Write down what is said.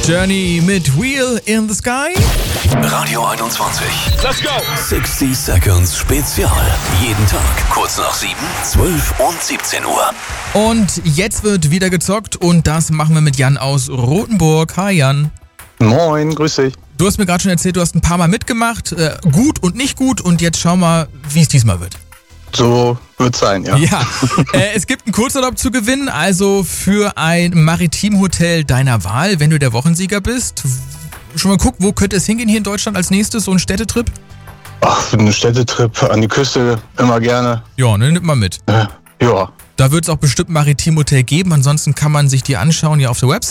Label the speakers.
Speaker 1: Journey mit Wheel in the Sky.
Speaker 2: Radio 21.
Speaker 3: Let's go!
Speaker 2: 60 Seconds Spezial. Jeden Tag kurz nach 7, 12 und 17 Uhr.
Speaker 1: Und jetzt wird wieder gezockt und das machen wir mit Jan aus Rothenburg. Hi Jan.
Speaker 4: Moin, grüß dich.
Speaker 1: Du hast mir gerade schon erzählt, du hast ein paar Mal mitgemacht. Gut und nicht gut und jetzt schau mal, wie es diesmal wird.
Speaker 4: So wird's sein, ja.
Speaker 1: Ja, es gibt einen Kurzurlaub zu gewinnen, also für ein Maritimhotel deiner Wahl, wenn du der Wochensieger bist. Schon mal gucken, wo könnte es hingehen hier in Deutschland als nächstes, so ein Städtetrip?
Speaker 4: Ach, für einen Städtetrip an die Küste immer gerne.
Speaker 1: Ja, ne, nimmt mal mit.
Speaker 4: Ja.
Speaker 1: Da wird es auch bestimmt ein Maritimhotel geben, ansonsten kann man sich die anschauen, ja auf der Website.